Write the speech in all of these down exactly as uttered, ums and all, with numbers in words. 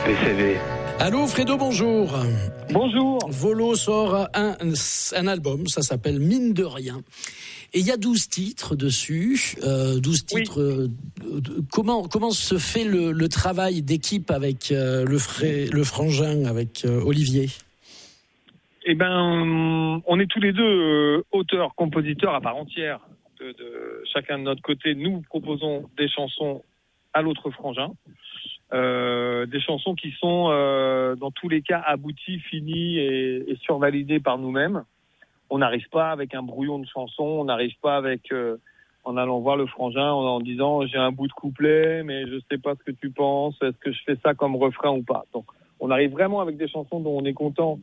P C V. Allô Fredo, bonjour. Bonjour. Volo sort un, un album, ça s'appelle Mine de rien. Et il y a douze titres dessus, euh, douze titres. Oui. Euh, comment, comment se fait le, le travail d'équipe avec euh, le, fré, le frangin, avec euh, Olivier ? Eh ben, on est tous les deux euh, auteurs, compositeurs à part entière. De, de, chacun de notre côté, nous proposons des chansons à l'autre frangin. Euh, des chansons qui sont euh, dans tous les cas abouties, finies et, et survalidées par nous-mêmes. On n'arrive pas avec un brouillon de chansons, on n'arrive pas avec euh, en allant voir le frangin en, en disant j'ai un bout de couplet mais je sais pas ce que tu penses, est-ce que je fais ça comme refrain ou pas. Donc on arrive vraiment avec des chansons dont on est content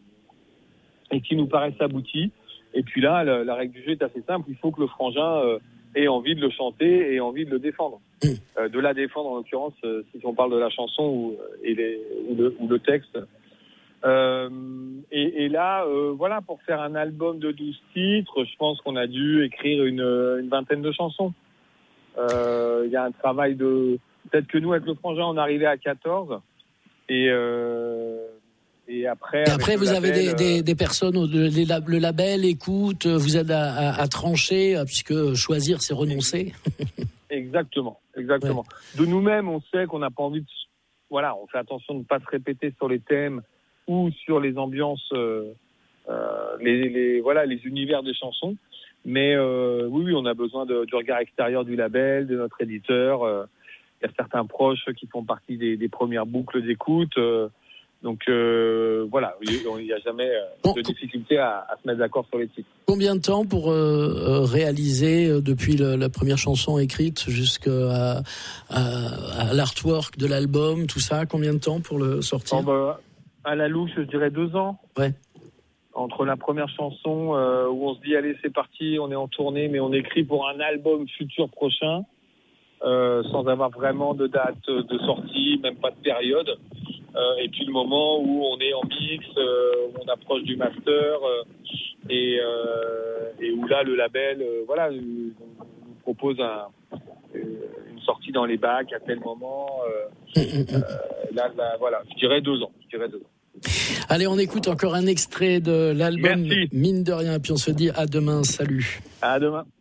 et qui nous paraissent abouties. Et puis là la, la règle du jeu est assez simple, il faut que le frangin euh, ait envie de le chanter et envie de le défendre. Mmh. Euh, de la défendre en l'occurrence, euh, si on parle de la chanson ou, et les, ou, le, ou le texte. Euh, et, et là, euh, voilà, pour faire un album de douze titres, je pense qu'on a dû écrire une, une vingtaine de chansons. Il euh, y a un travail de... Peut-être que nous, avec le frangin, on arrivait à quatorze. Et... Euh, Et après, et après vous label, avez des, des, des personnes, le, le label écoute, vous aide à, à, à trancher, puisque choisir, c'est renoncer. Exactement, exactement. Ouais. De nous-mêmes, on sait qu'on n'a pas envie de... Voilà, on fait attention de ne pas se répéter sur les thèmes ou sur les ambiances, euh, euh, les, les, voilà, les univers des chansons. Mais euh, oui, oui, on a besoin de, du regard extérieur du label, de notre éditeur. Il euh, y a certains proches qui font partie des, des premières boucles d'écoute. Euh, Donc euh, voilà, il n'y a jamais euh, bon, de difficulté à, à se mettre d'accord sur les titres. Combien de temps pour euh, réaliser, euh, depuis le, la première chanson écrite jusqu'à à, à l'artwork de l'album, tout ça, combien de temps pour le sortir ? Oh bah, à la louche, je dirais deux ans. Ouais. Entre la première chanson euh, où on se dit allez c'est parti, on est en tournée, mais on écrit pour un album futur prochain, euh, sans avoir vraiment de date de sortie, même pas de période. Euh, et puis le moment où on est en mix, euh, où on approche du master, euh, et, euh, et où là le label, euh, voilà, nous, nous propose un, une sortie dans les bacs à tel moment. Euh, euh, là, là, voilà, je dirais deux ans. Je dirais deux ans. Allez, on écoute encore un extrait de l'album. Merci. Mine de rien, puis on se dit à demain. Salut. À demain.